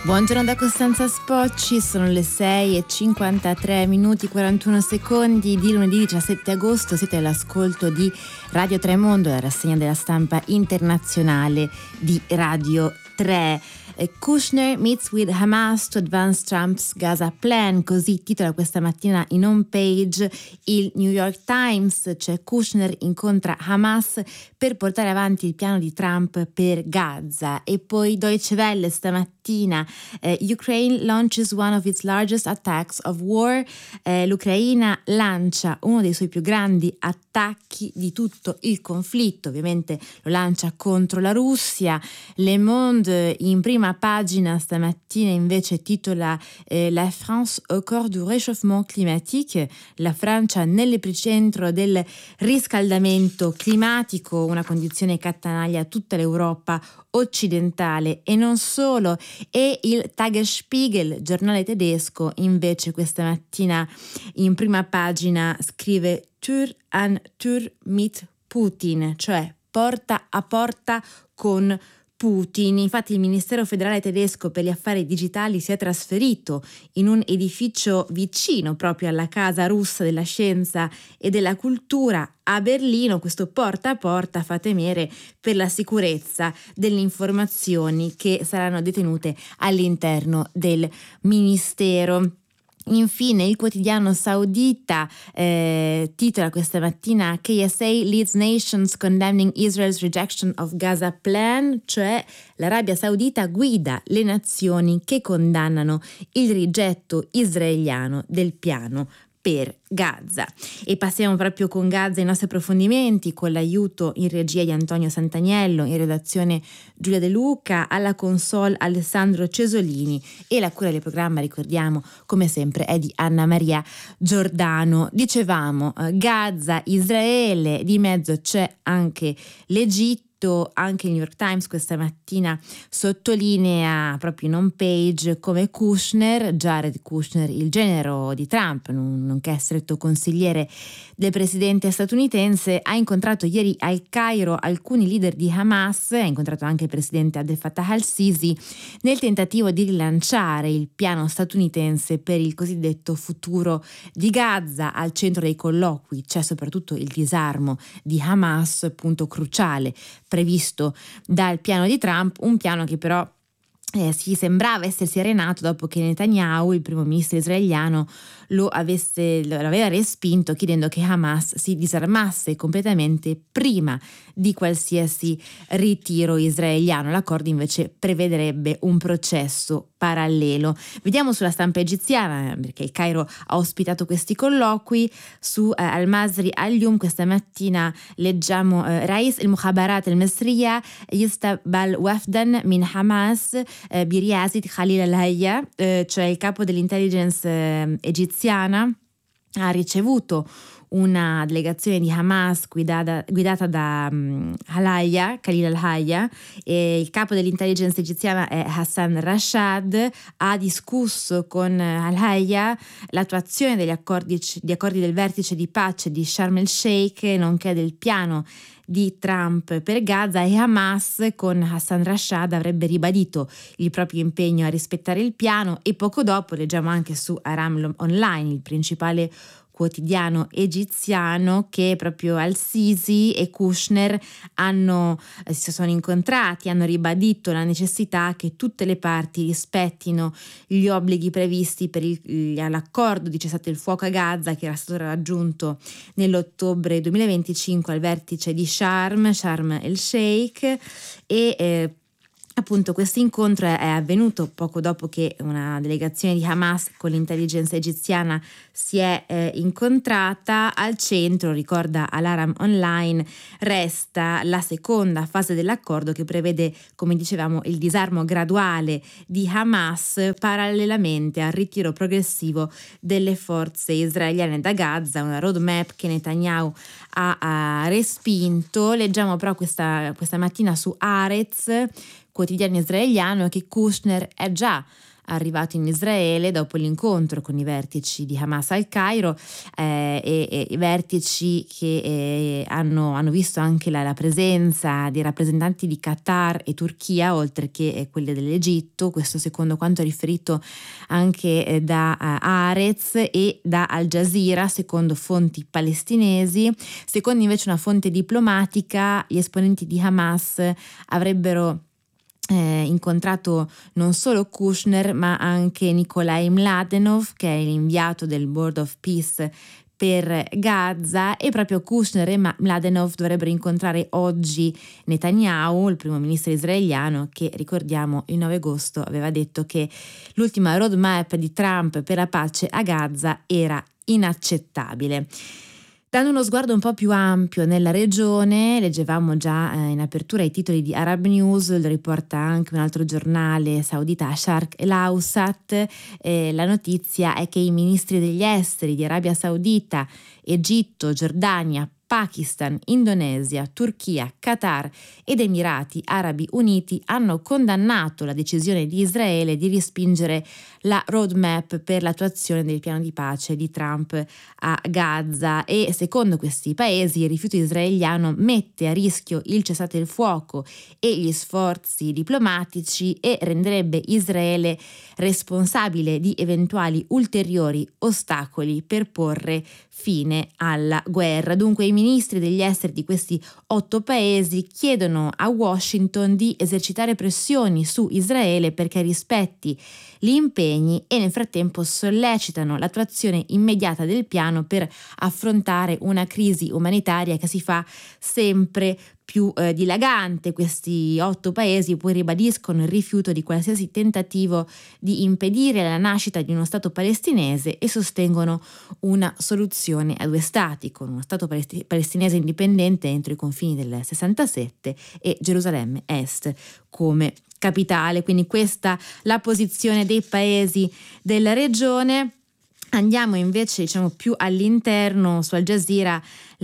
Buongiorno da Costanza Spocci, sono le 6:53 41 secondi di lunedì 17 agosto, siete all'ascolto di Radio Tremondo, la rassegna della stampa internazionale di Radio 3. Kushner meets with Hamas to advance Trump's Gaza plan, così titola questa mattina in home page il New York Times. Cioè Kushner incontra Hamas per portare avanti il piano di Trump per Gaza. E poi Deutsche Welle stamattina, Ukraine launches one of its largest attacks of war. L'Ucraina lancia uno dei suoi più grandi attacchi di tutto il conflitto, ovviamente lo lancia contro la Russia. Le Monde in prima pagina stamattina invece titola La France au cœur du réchauffement climatique, la Francia nell'epicentro del riscaldamento climatico, una condizione che attanaglia tutta l'Europa occidentale e non solo. E il Tagesspiegel, giornale tedesco, invece questa mattina in prima pagina scrive Tür an Tür mit Putin, cioè porta a porta con Putin. Infatti il Ministero federale tedesco per gli affari digitali si è trasferito in un edificio vicino proprio alla Casa russa della scienza e della cultura a Berlino. Questo porta a porta fa temere per la sicurezza delle informazioni che saranno detenute all'interno del Ministero. Infine il quotidiano saudita titola questa mattina KSA leads nations condemning Israel's rejection of Gaza plan, cioè l'Arabia Saudita guida le nazioni che condannano il rigetto israeliano del piano per Gaza. E passiamo proprio con Gaza i nostri approfondimenti, con l'aiuto in regia di Antonio Santaniello, in redazione Giulia De Luca, alla console Alessandro Cesolini e la cura del programma, ricordiamo, come sempre è di Anna Maria Giordano. Dicevamo Gaza, Israele, di mezzo c'è anche l'Egitto. Anche il New York Times questa mattina sottolinea proprio in home page come Jared Kushner, il genero di Trump, nonché stretto consigliere del presidente statunitense, ha incontrato ieri al Cairo alcuni leader di Hamas, ha incontrato anche il presidente Abdel Fattah al-Sisi, nel tentativo di rilanciare il piano statunitense per il cosiddetto futuro di Gaza. Al centro dei colloqui c'è soprattutto il disarmo di Hamas, punto cruciale previsto dal piano di Trump, un piano che però si sembrava essersi arenato dopo che Netanyahu, il primo ministro israeliano, l'aveva respinto chiedendo che Hamas si disarmasse completamente prima di qualsiasi ritiro israeliano. L'accordo invece prevederebbe un processo parallelo. Vediamo sulla stampa egiziana, perché il Cairo ha ospitato questi colloqui. Su Al-Masri Al-Yum questa mattina leggiamo Rais il-Mukhabarat al-Misriya yistabal wafdan min Hamas Biriyazid Khalil al-Hayya, cioè il capo dell'intelligence egiziana, ha ricevuto una delegazione di Hamas guidata da Khalil al-Hayya, e il capo dell'intelligence egiziana è Hassan Rashad. Ha discusso con al-Hayya l'attuazione degli accordi del vertice di pace di Sharm el-Sheikh, nonché del piano di Trump per Gaza, e Hamas con Hassan Rashad avrebbe ribadito il proprio impegno a rispettare il piano. E poco dopo leggiamo anche su Aram Online, il principale quotidiano egiziano, che proprio al-Sisi e Kushner si sono incontrati, hanno ribadito la necessità che tutte le parti rispettino gli obblighi previsti per l'accordo di cessate il fuoco a Gaza, che era stato raggiunto nell'ottobre 2025 al vertice di Sharm el-Sheikh. E appunto questo incontro è avvenuto poco dopo che una delegazione di Hamas con l'intelligence egiziana si è incontrata. Al centro, ricorda Al-Aram Online, resta la seconda fase dell'accordo, che prevede, come dicevamo, il disarmo graduale di Hamas parallelamente al ritiro progressivo delle forze israeliane da Gaza, una roadmap che Netanyahu ha respinto. Leggiamo però questa mattina su Haaretz, quotidiano israeliano, che Kushner è già arrivato in Israele dopo l'incontro con i vertici di Hamas al Cairo, e i vertici che hanno visto anche la presenza di rappresentanti di Qatar e Turchia, oltre che quelle dell'Egitto, questo secondo quanto riferito anche da Haaretz e da Al Jazeera, secondo fonti palestinesi. Secondo invece una fonte diplomatica, gli esponenti di Hamas avrebbero incontrato non solo Kushner ma anche Nikolai Mladenov, che è l'inviato del Board of Peace per Gaza, e proprio Kushner e Mladenov dovrebbero incontrare oggi Netanyahu, il primo ministro israeliano, che ricordiamo il 9 agosto aveva detto che l'ultima roadmap di Trump per la pace a Gaza era inaccettabile. Dando uno sguardo un po' più ampio nella regione, leggevamo già in apertura i titoli di Arab News, lo riporta anche un altro giornale saudita, Sharq el-Awsat. La notizia è che i ministri degli esteri di Arabia Saudita, Egitto, Giordania, Pakistan, Indonesia, Turchia, Qatar ed Emirati Arabi Uniti hanno condannato la decisione di Israele di respingere la roadmap per l'attuazione del piano di pace di Trump a Gaza, e secondo questi paesi il rifiuto israeliano mette a rischio il cessate il fuoco e gli sforzi diplomatici e renderebbe Israele responsabile di eventuali ulteriori ostacoli per porre fine alla guerra. Dunque i ministri degli esteri di questi 8 paesi chiedono a Washington di esercitare pressioni su Israele perché rispetti gli impegni e nel frattempo sollecitano l'attuazione immediata del piano per affrontare una crisi umanitaria che si fa sempre più dilagante. Questi 8 paesi poi ribadiscono il rifiuto di qualsiasi tentativo di impedire la nascita di uno Stato palestinese e sostengono una soluzione a 2 stati, con uno Stato palestinese indipendente entro i confini del 67 e Gerusalemme Est come capitale. Quindi questa la posizione dei paesi della regione. Andiamo invece più all'interno. Su Al Jazeera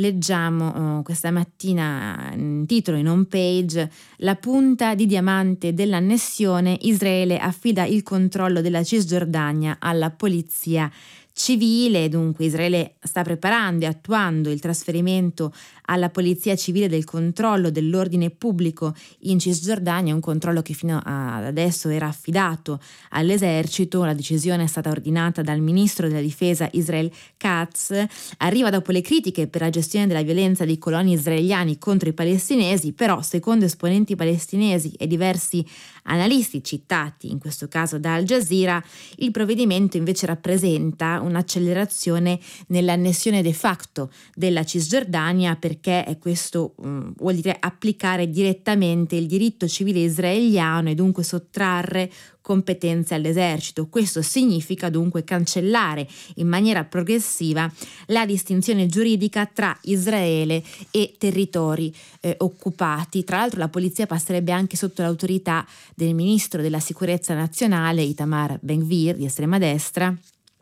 leggiamo questa mattina in titolo in home page: la punta di diamante dell'annessione, Israele affida il controllo della Cisgiordania alla polizia civile. Dunque Israele sta preparando e attuando il trasferimento alla polizia civile del controllo dell'ordine pubblico in Cisgiordania, un controllo che fino ad adesso era affidato all'esercito. La decisione è stata ordinata dal ministro della difesa Israel Katz, arriva dopo le critiche per la gestione della violenza dei coloni israeliani contro i palestinesi, però secondo esponenti palestinesi e diversi analisti citati in questo caso da Al Jazeera, il provvedimento invece rappresenta un'accelerazione nell'annessione de facto della Cisgiordania, perché questo vuol dire applicare direttamente il diritto civile israeliano e dunque sottrarre competenze all'esercito. Questo significa dunque cancellare in maniera progressiva la distinzione giuridica tra Israele e territori occupati. Tra l'altro la polizia passerebbe anche sotto l'autorità del ministro della sicurezza nazionale Itamar Ben-Gvir, di estrema destra,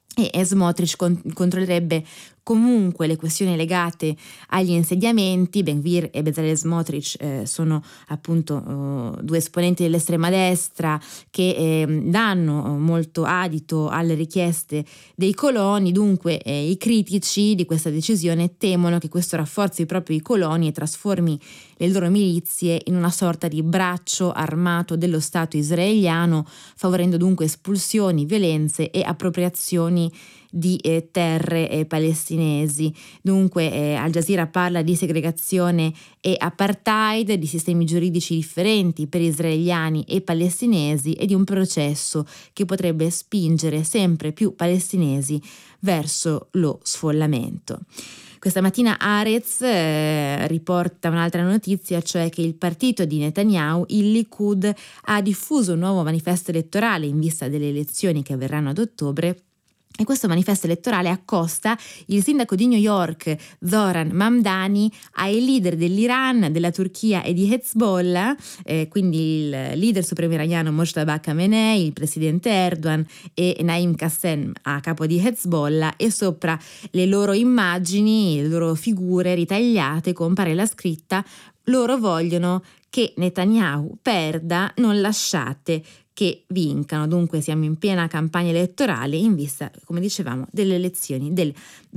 e Smotrich controllerebbe comunque le questioni legate agli insediamenti. Ben-Gvir e Bezalel Smotrich sono appunto 2 esponenti dell'estrema destra che danno molto adito alle richieste dei coloni. Dunque i critici di questa decisione temono che questo rafforzi proprio i coloni e trasformi le loro milizie in una sorta di braccio armato dello Stato israeliano, favorendo dunque espulsioni, violenze e appropriazioni di terre palestinesi. Dunque Al Jazeera parla di segregazione e apartheid, di sistemi giuridici differenti per israeliani e palestinesi e di un processo che potrebbe spingere sempre più palestinesi verso lo sfollamento. Questa mattina Haaretz riporta un'altra notizia, cioè che il partito di Netanyahu, il Likud, ha diffuso un nuovo manifesto elettorale in vista delle elezioni che avverranno ad ottobre. E questo manifesto elettorale accosta il sindaco di New York, Zoran Mamdani, ai leader dell'Iran, della Turchia e di Hezbollah, quindi il leader supremo iraniano Mojtaba Khamenei, il presidente Erdogan e Naim Qassem a capo di Hezbollah, e sopra le loro immagini, le loro figure ritagliate compare la scritta: loro vogliono che Netanyahu perda, non lasciate che vincano. Dunque siamo in piena campagna elettorale in vista, come dicevamo, delle elezioni del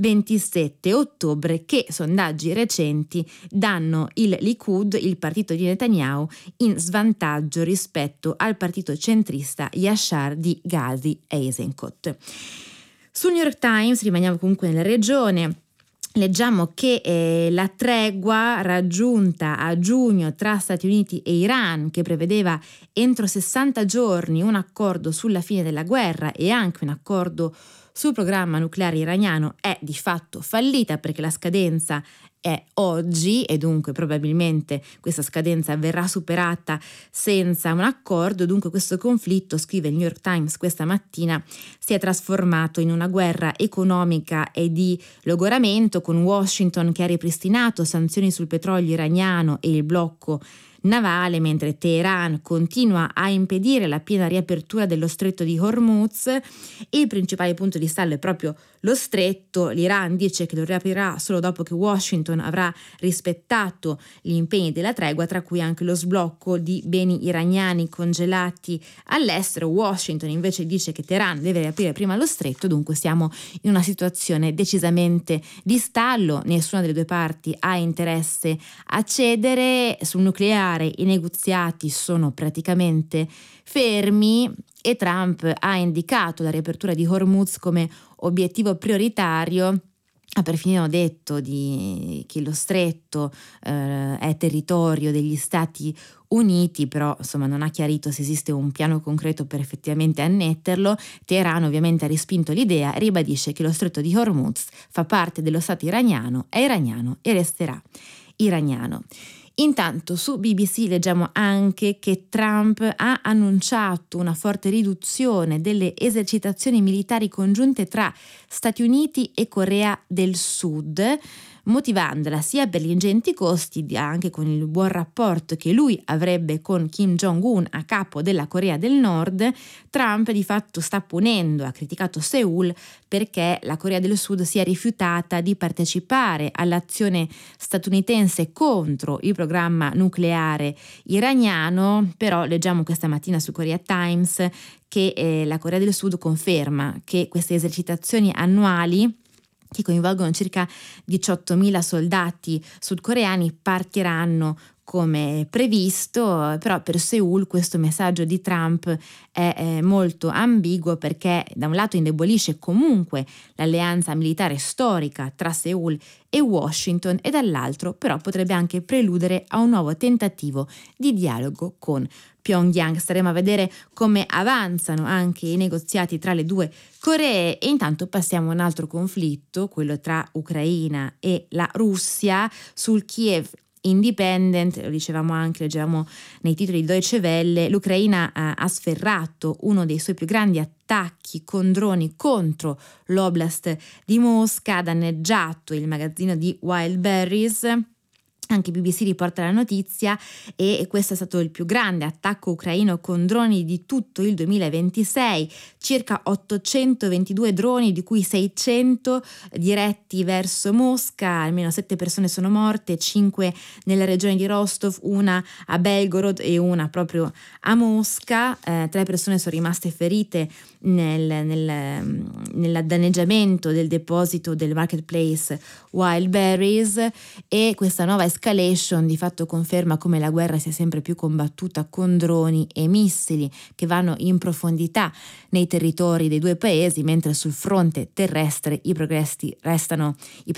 27 ottobre che sondaggi recenti danno il Likud, il partito di Netanyahu, in svantaggio rispetto al partito centrista Yashar di Gadi Eisenkot. Sul New York Times, rimaniamo comunque nella regione, leggiamo che la tregua raggiunta a giugno tra Stati Uniti e Iran, che prevedeva entro 60 giorni un accordo sulla fine della guerra e anche un accordo sul programma nucleare iraniano, è di fatto fallita perché la scadenza è oggi e dunque probabilmente questa scadenza verrà superata senza un accordo. Dunque questo conflitto, scrive il New York Times questa mattina, si è trasformato in una guerra economica e di logoramento, con Washington che ha ripristinato sanzioni sul petrolio iraniano e il blocco navale, mentre Teheran continua a impedire la piena riapertura dello stretto di Hormuz. Il principale punto di stallo è proprio lo stretto. L'Iran dice che lo riaprirà solo dopo che Washington avrà rispettato gli impegni della tregua, tra cui anche lo sblocco di beni iraniani congelati all'estero. Washington invece dice che Teheran deve riaprire prima lo stretto. Dunque siamo in una situazione decisamente di stallo, nessuna delle due parti ha interesse a cedere. Sul nucleare i negoziati sono praticamente fermi e Trump ha indicato la riapertura di Hormuz come obiettivo prioritario. Ha perfino detto che lo stretto è territorio degli Stati Uniti, però insomma non ha chiarito se esiste un piano concreto per effettivamente annetterlo. Teheran ovviamente ha respinto l'idea e ribadisce che lo stretto di Hormuz fa parte dello Stato iraniano, è iraniano e resterà iraniano. Intanto su BBC leggiamo anche che Trump ha annunciato una forte riduzione delle esercitazioni militari congiunte tra Stati Uniti e Corea del Sud, motivandola sia per gli ingenti costi, anche con il buon rapporto che lui avrebbe con Kim Jong-un a capo della Corea del Nord. Trump di fatto sta punendo, ha criticato Seoul perché la Corea del Sud si è rifiutata di partecipare all'azione statunitense contro il programma nucleare iraniano. Però leggiamo questa mattina su Korea Times che la Corea del Sud conferma che queste esercitazioni annuali, che coinvolgono circa 18.000 soldati sudcoreani, partiranno come previsto. Però per Seoul questo messaggio di Trump è molto ambiguo, perché da un lato indebolisce comunque l'alleanza militare storica tra Seoul e Washington e dall'altro però potrebbe anche preludere a un nuovo tentativo di dialogo con Pyongyang. Staremo a vedere come avanzano anche i negoziati tra le due Coree. E intanto passiamo a un altro conflitto, quello tra Ucraina e la Russia. Sul Kiev Independent, lo leggevamo nei titoli di Deutsche Welle, l'Ucraina ha sferrato uno dei suoi più grandi attacchi con droni contro l'oblast di Mosca, ha danneggiato il magazzino di Wildberries. Anche BBC riporta la notizia e questo è stato il più grande attacco ucraino con droni di tutto il 2026, circa 822 droni, di cui 600 diretti verso Mosca. Almeno 7 persone sono morte, 5 nella regione di Rostov, una a Belgorod e una proprio a Mosca. 3 persone sono rimaste ferite nel danneggiamento del deposito del marketplace Wildberries, e questa nuova escalation di fatto conferma come la guerra sia sempre più combattuta con droni e missili che vanno in profondità nei territori dei due paesi, mentre sul fronte terrestre i progressi restano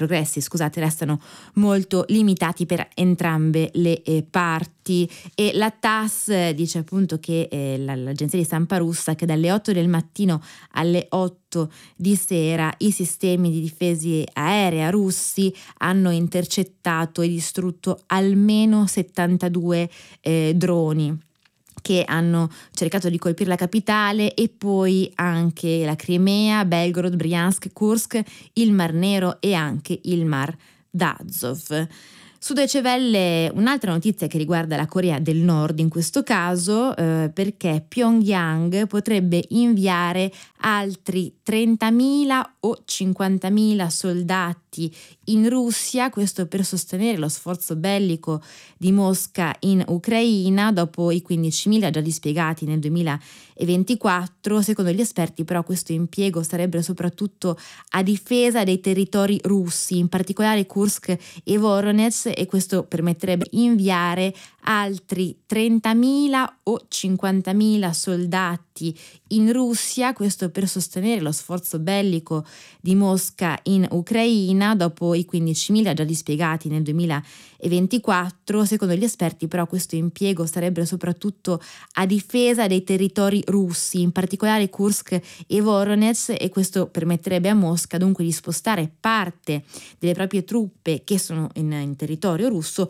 molto limitati per entrambe le parti. E la TASS dice appunto che l'agenzia di stampa russa, che dalle 8 del mattino alle 8 di sera i sistemi di difesa aerea russi hanno intercettato e distrutto almeno 72 droni che hanno cercato di colpire la capitale e poi anche la Crimea, Belgorod, Bryansk, Kursk, il Mar Nero e anche il Mar d'Azov. Su Deutsche Welle un'altra notizia che riguarda la Corea del Nord in questo caso, perché Pyongyang potrebbe inviare altri 30.000 o 50.000 soldati soldati in Russia, questo per sostenere lo sforzo bellico di Mosca in Ucraina dopo i 15.000 già dispiegati nel 2024. Secondo gli esperti però questo impiego sarebbe soprattutto a difesa dei territori russi, in particolare Kursk e Voronezh, e questo permetterebbe inviare altri 30.000 o 50.000 soldati in Russia, questo per sostenere lo sforzo bellico di Mosca in Ucraina dopo i 15.000 già dispiegati nel 2024. Secondo gli esperti però questo impiego sarebbe soprattutto a difesa dei territori russi, in particolare Kursk e Voronezh, e questo permetterebbe a Mosca dunque di spostare parte delle proprie truppe che sono in territorio russo